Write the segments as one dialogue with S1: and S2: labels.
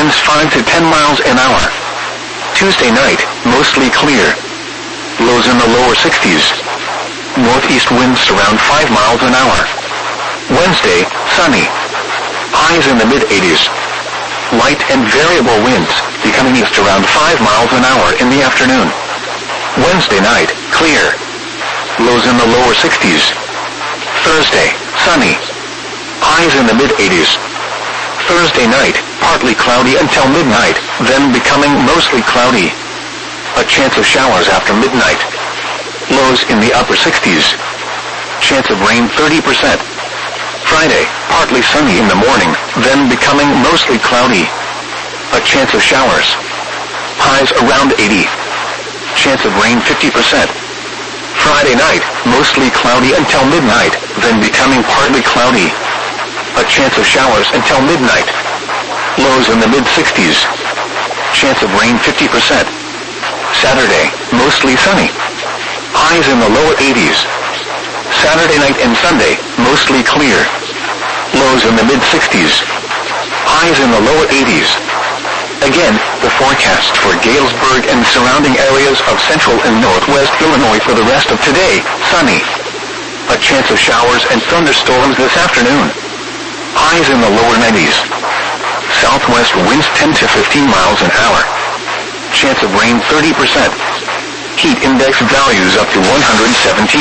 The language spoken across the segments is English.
S1: winds 5 to 10 miles an hour. Tuesday night, mostly clear. Lows in the lower 60s. Northeast winds around 5 miles an hour. Wednesday, sunny. Highs in the mid-80s. Light and variable winds, becoming east around 5 miles an hour in the afternoon. Wednesday night, clear. Lows in the lower 60s. Thursday, sunny. Highs in the mid-80s. Thursday night, partly cloudy until midnight, then becoming mostly cloudy. A chance of showers after midnight. Lows in the upper 60s. Chance of rain 30%. Friday, partly sunny in the morning, then becoming mostly cloudy. A chance of showers. Highs around 80. Chance of rain 50%. Friday night, mostly cloudy until midnight, then becoming partly cloudy. A chance of showers until midnight. Lows in the mid-60s. Chance of rain 50%. Saturday, mostly sunny. Highs in the lower 80s. Saturday night and Sunday, mostly clear. Lows in the mid-60s. Highs in the lower 80s. Again, the forecast for Galesburg and surrounding areas of central and northwest Illinois for the rest of today, sunny. A chance of showers and thunderstorms this afternoon. Highs in the lower 90s. Southwest winds 10 to 15 miles an hour. Chance of rain 30%. Heat index values up to 117.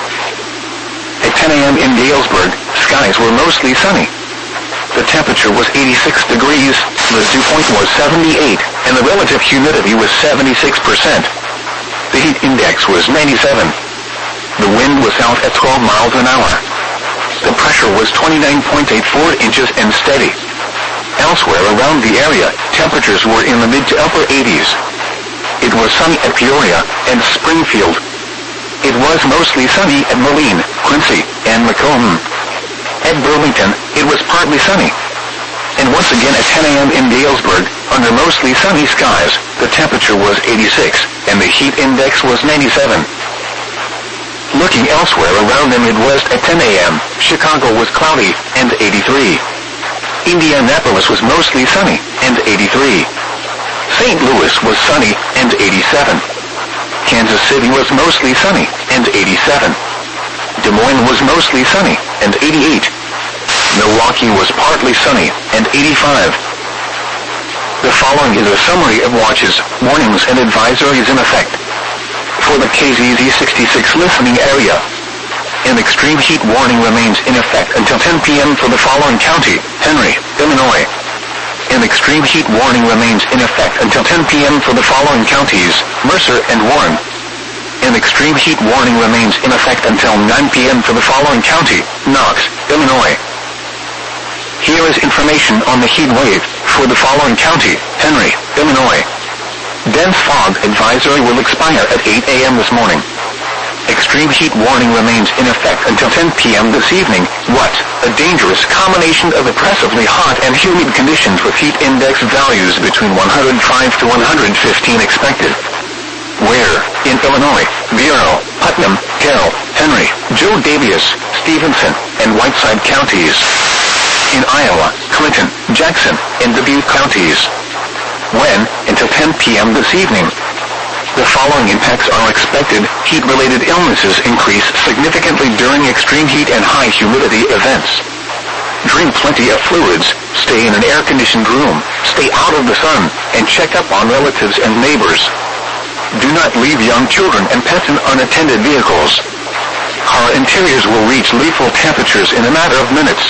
S1: At 10 a.m. in Galesburg, skies were mostly sunny. The temperature was 86 degrees, the dew point was 78, and the relative humidity was 76%. The heat index was 97. The wind was south at 12 miles an hour. The pressure was 29.84 inches and steady. Elsewhere around the area, temperatures were in the mid to upper 80s. It was sunny at Peoria and Springfield. It was mostly sunny at Moline, Quincy, and Macomb. At Burlington, it was partly sunny. And once again at 10 a.m. in Galesburg, under mostly sunny skies, the temperature was 86, and the heat index was 97. Looking elsewhere around the Midwest at 10 a.m., Chicago was cloudy and 83. Indianapolis was mostly sunny and 83. St. Louis was sunny and 87. Kansas City was mostly sunny and 87. Des Moines was mostly sunny and 88. Milwaukee was partly sunny and 85. The following is a summary of watches, warnings, and advisories in effect. For the KZZ 66 listening area, an extreme heat warning remains in effect until 10 p.m. for the following county: Henry, Illinois. An extreme heat warning remains in effect until 10 p.m. for the following counties: Mercer and Warren. An extreme heat warning remains in effect until 9 p.m. for the following county: Knox, Illinois. Here is information on the heat wave for the following county: Henry, Illinois. Dense fog advisory will expire at 8 a.m. this morning. Extreme heat warning remains in effect until 10 p.m. this evening. What? A dangerous combination of oppressively hot and humid conditions with heat index values between 105 to 115 expected. Where? In Illinois, Vero, Putnam, Carroll, Henry, Joe Daviess, Stevenson, and Whiteside counties. In Iowa, Clinton, Jackson, and Dubuque counties. When? Until 10 p.m. this evening. The following impacts are expected. Heat-related illnesses increase significantly during extreme heat and high humidity events. Drink plenty of fluids, stay in an air-conditioned room, stay out of the sun, and check up on relatives and neighbors. Do not leave young children and pets in unattended vehicles. Car interiors will reach lethal temperatures in a matter of minutes.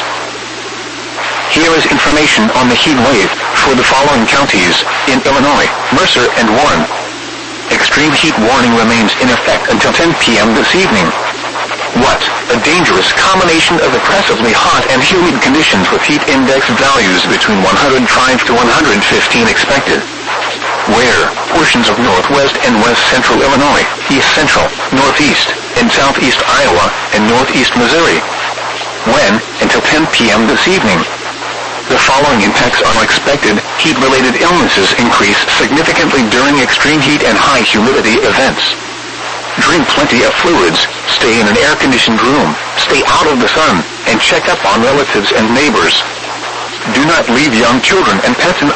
S1: Here is information on the heat wave for the following counties: in Illinois, Mercer, and Warren. Extreme heat warning remains in effect until 10 p.m. this evening. What? A dangerous combination of oppressively hot and humid conditions with heat index values between 105 to 115 expected. Where? Portions of northwest and west central Illinois, east central, northeast, and southeast Iowa, and northeast Missouri. When? Until 10 p.m. this evening. The following impacts are expected. Heat-related illnesses increase significantly during extreme heat and high humidity events. Drink plenty of fluids, stay in an air-conditioned room, stay out of the sun, and check up on relatives and neighbors. Do not leave young children and pets in